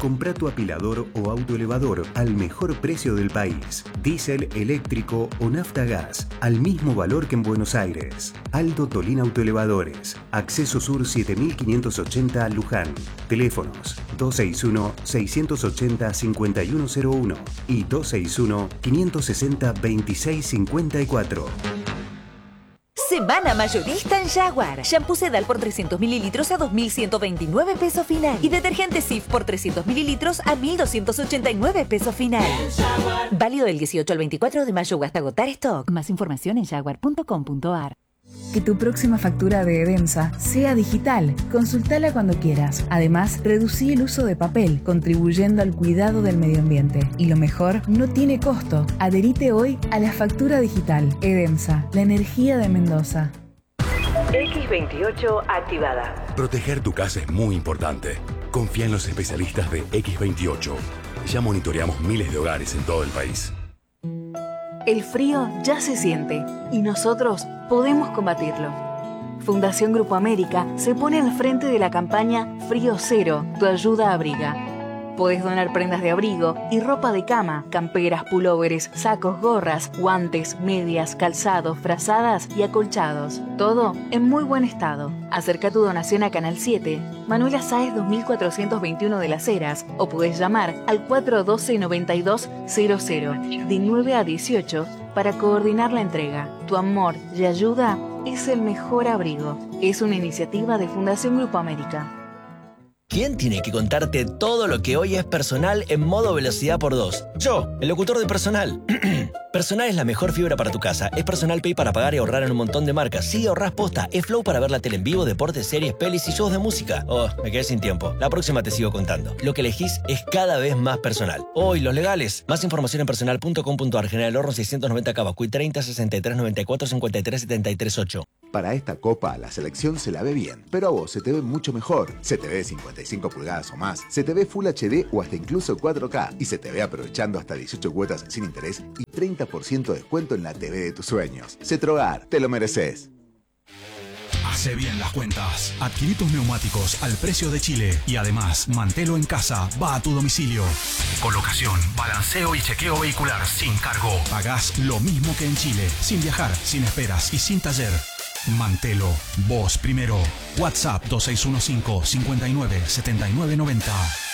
Comprá tu apilador o autoelevador al mejor precio del país. Diésel, eléctrico o nafta gas, al mismo valor que en Buenos Aires. Aldo Tolín Autoelevadores. Acceso Sur 7580 Luján. Teléfonos 261-680-5101 y 261-560-2654. Semana mayorista en Jaguar. Shampoo Sedal por 300 mililitros a 2.129 pesos final. Y detergente Cif por 300 mililitros a 1.289 pesos final. Válido del 18 al 24 de mayo o hasta agotar stock. Más información en jaguar.com.ar. Que tu próxima factura de Edemsa sea digital. Consultala cuando quieras. Además, reducí el uso de papel, contribuyendo al cuidado del medio ambiente. Y lo mejor, no tiene costo. Adherite hoy a la factura digital. Edemsa, la energía de Mendoza. X28 activada. Proteger tu casa es muy importante. Confía en los especialistas de X28. Ya monitoreamos miles de hogares en todo el país. El frío ya se siente y nosotros podemos combatirlo. Fundación Grupo América se pone al frente de la campaña Frío Cero, tu ayuda abriga. Podés donar prendas de abrigo y ropa de cama, camperas, pulóveres, sacos, gorras, guantes, medias, calzados, frazadas y acolchados. Todo en muy buen estado. Acerca tu donación a Canal 7, Manuela Sáez 2421 de Las Heras, o podés llamar al 412-9200 de 9 a 18 para coordinar la entrega. Tu amor y ayuda es el mejor abrigo. Es una iniciativa de Fundación Grupo América. ¿Quién tiene que contarte todo lo que hoy es Personal en modo velocidad por 2? Yo, el locutor de Personal. Personal es la mejor fibra para tu casa. Es Personal Pay para pagar y ahorrar en un montón de marcas. Sí, ahorrás posta. Es Flow para ver la tele en vivo, deportes, series, pelis y shows de música. Oh, me quedé sin tiempo. La próxima te sigo contando. Lo que elegís es cada vez más personal. Oh, y los legales. Más información en personal.com.ar. General Horno 690 Cavacuy 30 63 94 53 73 8. Para esta copa, la selección se la ve bien, pero a vos se te ve mucho mejor. Se te ve 55 pulgadas o más, se te ve Full HD o hasta incluso 4K, y se te ve aprovechando hasta 18 cuotas sin interés y 30% de descuento en la TV de tus sueños. Cetrogar, te lo mereces. Hace bien las cuentas. Adquirí tus neumáticos al precio de Chile y además mantelo en casa, va a tu domicilio. Colocación, balanceo y chequeo vehicular sin cargo. Pagás lo mismo que en Chile, sin viajar, sin esperas y sin taller. Mantelo, vos primero. WhatsApp 2615 59 79 90.